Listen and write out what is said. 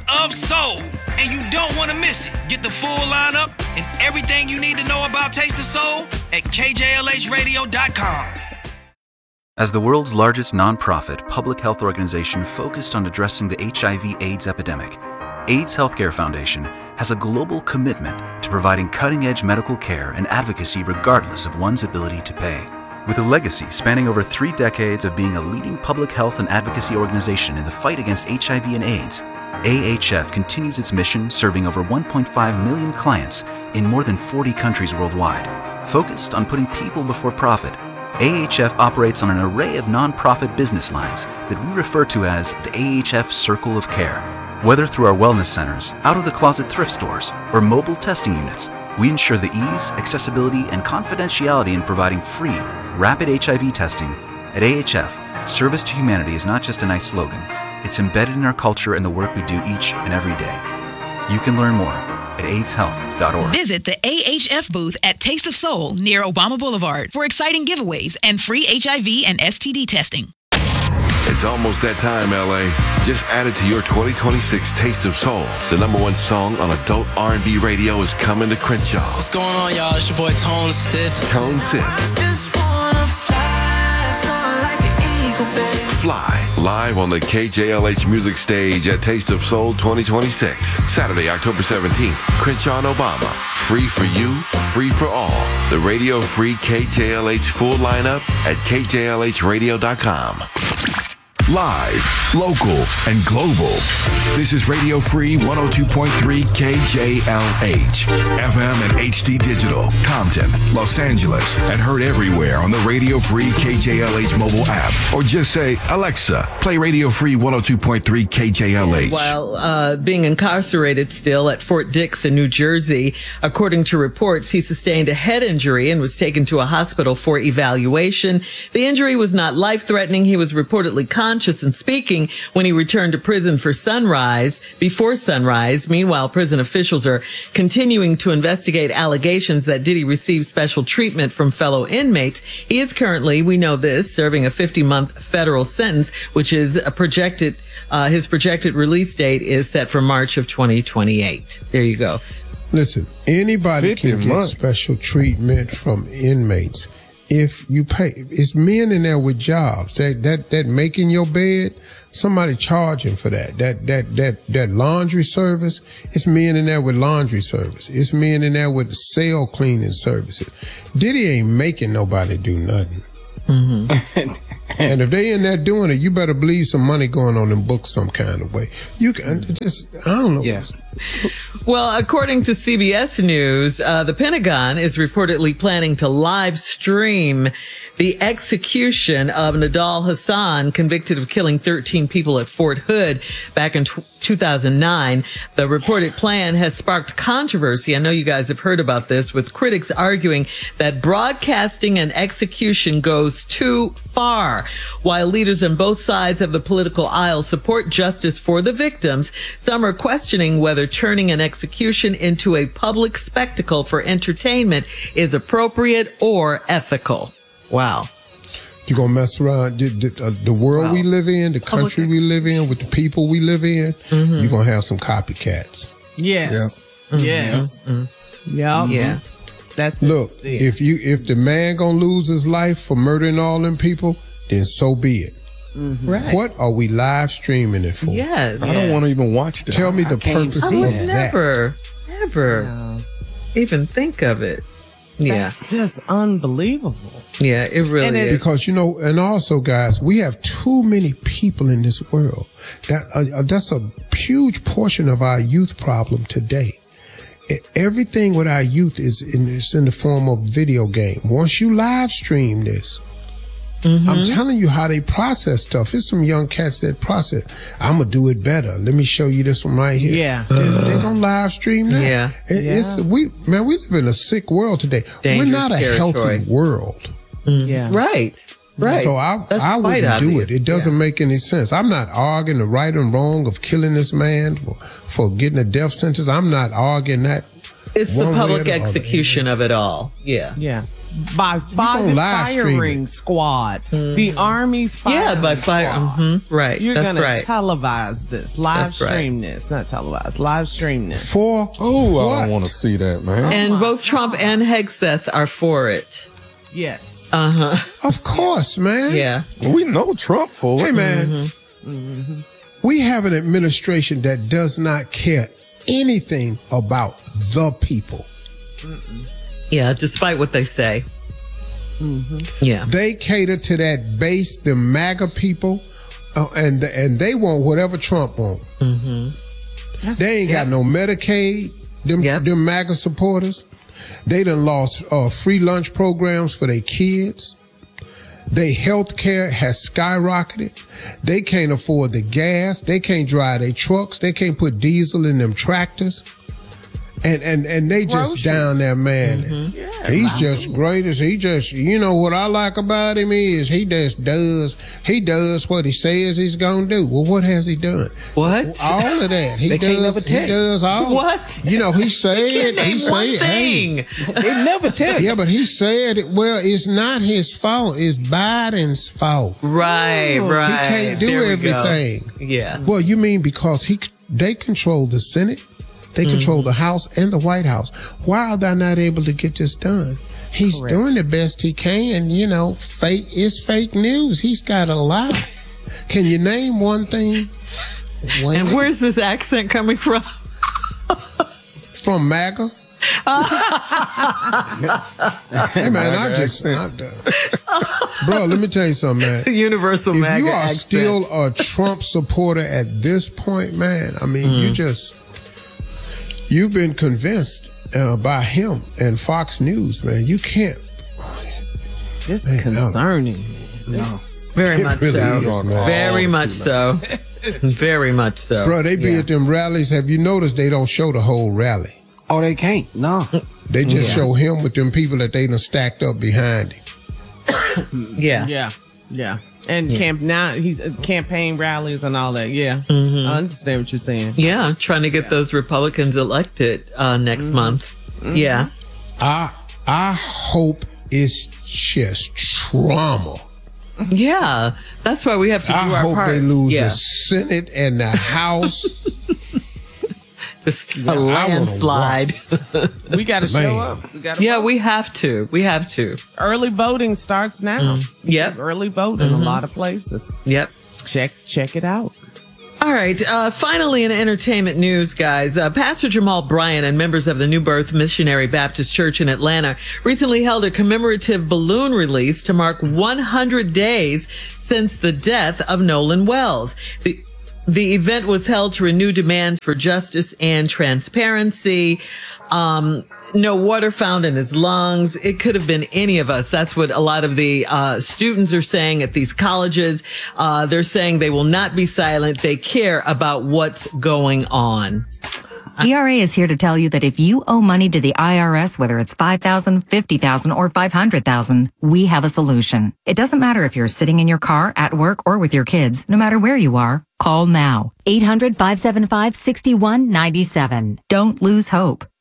of Soul. And you don't want to miss it. Get the full lineup and everything you need to know about Taste of Soul at KJLHradio.com. As the world's largest nonprofit public health organization focused on addressing the HIV/AIDS epidemic, AIDS Healthcare Foundation has a global commitment to providing cutting-edge medical care and advocacy regardless of one's ability to pay. With a legacy spanning over 3 decades of being a leading public health and advocacy organization in the fight against HIV and AIDS, AHF continues its mission serving over 1.5 million clients in more than 40 countries worldwide. Focused on putting people before profit, AHF operates on an array of nonprofit business lines that we refer to as the AHF Circle of Care. Whether through our wellness centers, out-of-the-closet thrift stores, or mobile testing units, we ensure the ease, accessibility, and confidentiality in providing free, rapid HIV testing. At AHF, service to humanity is not just a nice slogan. It's embedded in our culture and the work we do each and every day. You can learn more at AIDShealth.org. Visit the AHF booth at Taste of Soul near Obama Boulevard for exciting giveaways and free HIV and STD testing. It's almost that time, LA. Just add it to your 2026 Taste of Soul. The #1 song on adult R&B radio is coming to Crenshaw. What's going on, y'all? It's your boy Tone Sith. Tone Sith. Just wanna fly, soar like an eagle, baby. Fly, live on the KJLH Music Stage at Taste of Soul 2026. Saturday, October 17th, Crenshaw and Obama. Free for you, free for all. The radio-free KJLH full lineup at KJLHradio.com. Live, local, and global. This is Radio Free 102.3 KJLH. FM and HD Digital, Compton, Los Angeles, and heard everywhere on the Radio Free KJLH mobile app. Or just say, Alexa, play Radio Free 102.3 KJLH. While being incarcerated still at Fort Dix in New Jersey, according to reports, he sustained a head injury and was taken to a hospital for evaluation. The injury was not life-threatening. He was reportedly conscious and speaking when he returned to prison before sunrise. Meanwhile, prison officials are continuing to investigate allegations that Diddy received special treatment from fellow inmates. He is currently, we know this, serving a 50-month federal sentence, which is his projected release date is set for March of 2028. There you go. Listen, anybody can get special treatment from inmates if you pay. It's men in there with jobs that making your bed. Somebody charging for that laundry service. It's men in there with laundry service. It's men in there with cell cleaning services. Diddy ain't making nobody do nothing. Mm-hmm. And if they in there doing it, you better believe some money going on in books some kind of way. You can just, I don't know. Yeah. Well, according to CBS News, the Pentagon is reportedly planning to live stream the execution of Nidal Hasan, convicted of killing 13 people at Fort Hood back in 2009. The reported plan has sparked controversy. I know you guys have heard about this, with critics arguing that broadcasting an execution goes too far. While leaders on both sides of the political aisle support justice for the victims, some are questioning whether turning an execution into a public spectacle for entertainment is appropriate or ethical. Wow. You're going to mess around the world we live in, the country we live in, with the people we live in. Mm-hmm. You're going to have some copycats. Yes. Yep. Yes. Mm-hmm. Yep. Yeah. That's Look, if the man going to lose his life for murdering all them people, then so be it. Mm-hmm. Right. What are we live streaming it for? Yes. I don't want to even watch that. Tell me the purpose of that. Never even think of it. That's just unbelievable. Yeah, it really is. Because, and also, guys, we have too many people in this world. That's a huge portion of our youth problem today. Everything with our youth is in the form of video game. Once you live stream this, mm-hmm. I'm telling you how they process stuff. It's some young cats that process. I'm going to do it better. Let me show you this one right here. Yeah. They're going to live stream that. Yeah. We live in a sick world today. We're not a healthy world. Mm-hmm. Yeah. Right. So I wouldn't do it. It doesn't make any sense. I'm not arguing the right and wrong of killing this man for getting a death sentence. I'm not arguing that. It's the One way or public the other. execution of it all. Yeah. Yeah. By gonna live stream firing it. squad. The Army's firing Yeah, by fire. squad. Right. You're That's going right. to televise this. Live That's right. stream this. Not televise. Live stream this. For Oh, I what? don't want to see that, man. And both Trump and Hegseth are for it. Yes. Of course, man. Yeah. We know Trump for Hey, it. man. We have an administration that does not care anything about the people. Yeah, despite what they say. Yeah. They cater to that base, the MAGA people, and they want whatever Trump wants. They ain't got no Medicaid, them MAGA supporters. They done lost free lunch programs for their kids. Their health care has skyrocketed. They can't afford the gas. They can't drive their trucks. They can't put diesel in them tractors. And they just down there, man. He's just greatest. He just, you know what I like about him is he does what he says he's gonna do. Well, what has he done? What? All of that. He does all. What? You know, he said, Name one thing. They never tell you. yeah, but he said, well, it's not his fault. It's Biden's fault. Right. He can't do There we go. everything. Yeah. Well, you mean because they control the Senate, they control the House and the White House. Why are they not able to get this done? He's doing the best he can. You know, it's fake news. He's got a lot. Can you name one thing? And where's this accent coming from? From MAGA? Hey man, bro, let me tell you something, man. Universal If MAGA you are accent. still a Trump supporter at this point, man, I mean, you've been convinced by him and Fox News, man. You can't. It's concerning. Very much really so. is, man. Very much so. Very much so. Bro, they be at them rallies. Have you noticed they don't show the whole rally? Oh, they can't. No. They just show him with them people that they done stacked up behind him. Yeah. Yeah. And he's campaign rallies and all that. Yeah. I understand what you're saying. Yeah, trying to get those Republicans elected next month. Yeah. I hope it's just trauma. Yeah. That's why we have to do I our hope part. they lose Yeah. the Senate and the House. Just a landslide. We got to show up. Yeah, we have to. We have to. Early voting starts now. Yep. Early voting in a lot of places. Yep. Check it out. All right. Finally, in entertainment news, guys, Pastor Jamal Bryant and members of the New Birth Missionary Baptist Church in Atlanta recently held a commemorative balloon release to mark 100 days since the death of Nolan Wells. The event was held to renew demands for justice and transparency. No water found in his lungs. It could have been any of us. That's what a lot of the students are saying at these colleges. They're saying they will not be silent. They care about what's going on. ERA is here to tell you that if you owe money to the IRS, whether it's $5,000, $50,000, or $500,000, we have a solution. It doesn't matter if you're sitting in your car, at work, or with your kids. No matter where you are, call now. 800-575-6197. Don't lose hope.